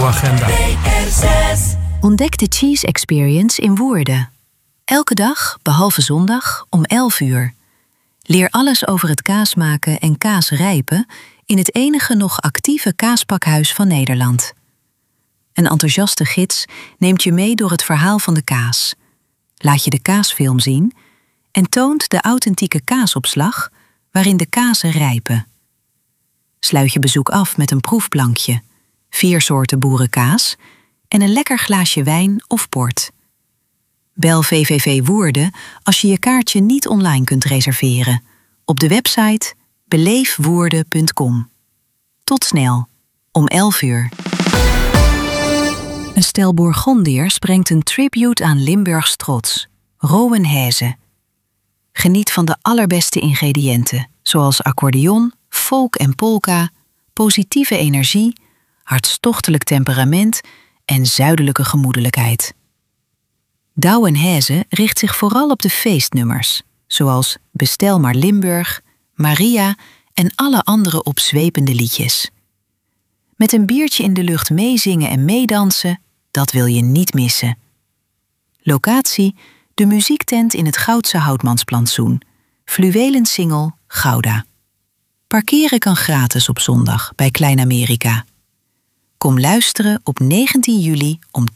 agenda. Ontdek de Cheese Experience in Woerden. Elke dag, behalve zondag, om 11 uur. Leer alles over het kaasmaken en kaasrijpen in het enige nog actieve kaaspakhuis van Nederland. Een enthousiaste gids neemt je mee door het verhaal van de kaas. Laat je de kaasfilm zien en toont de authentieke kaasopslag waarin de kazen rijpen. Sluit je bezoek af met een proefplankje, 4 soorten boerenkaas en een lekker glaasje wijn of port. Bel VVV Woerden als je je kaartje niet online kunt reserveren. Op de website beleefwoerden.com. Tot snel, om 11 uur. Een stel Bourgondiërs brengt een tribute aan Limburgs trots, Rowenheze. Geniet van de allerbeste ingrediënten, zoals accordeon, folk en polka, positieve energie, hartstochtelijk temperament en zuidelijke gemoedelijkheid. Douwenheze richt zich vooral op de feestnummers, zoals Bestel maar Limburg, Maria en alle andere opzwepende liedjes. Met een biertje in de lucht meezingen en meedansen, dat wil je niet missen. Locatie: de muziektent in het Goudse Houtmansplantsoen, Fluwelen Singel, Gouda. Parkeren kan gratis op zondag bij Klein Amerika. Kom luisteren op 19 juli om